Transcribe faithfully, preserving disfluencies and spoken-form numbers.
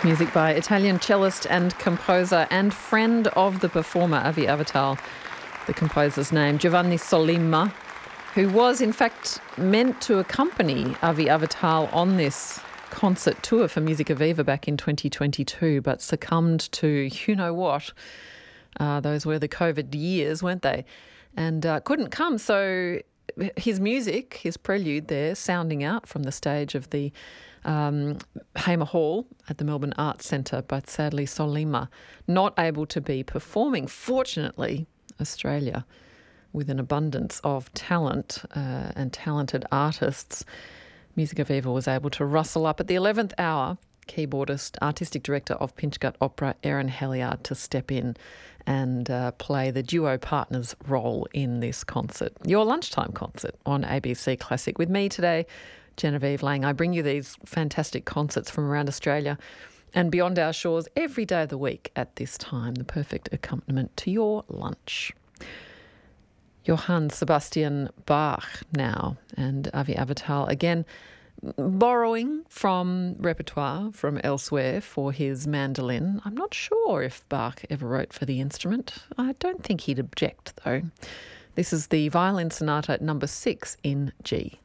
Music by Italian cellist and composer and friend of the performer Avi Avital. The composer's name, Giovanni Sollima, who was in fact meant to accompany Avi Avital on this concert tour for Musica Viva back in twenty twenty-two, but succumbed to you know what. Uh, those were the COVID years, weren't they? And uh, couldn't come. So his music, his prelude there, sounding out from the stage of the um, Hamer Hall at the Melbourne Arts Centre, but sadly Sollima not able to be performing. Fortunately, Australia, with an abundance of talent uh, and talented artists, Musica Viva was able to rustle up at the eleventh hour keyboardist, artistic director of Pinchgut Opera, Erin Heliard, to step in and uh, play the duo partner's role in this concert. Your lunchtime concert on A B C Classic. With me today, Genevieve Lang. I bring you these fantastic concerts from around Australia and beyond our shores every day of the week at this time, the perfect accompaniment to your lunch. Johann Sebastian Bach now, and Avi Avital again borrowing from repertoire from elsewhere for his mandolin. I'm not sure if Bach ever wrote for the instrument. I don't think he'd object, though. This is the Violin Sonata number six in G.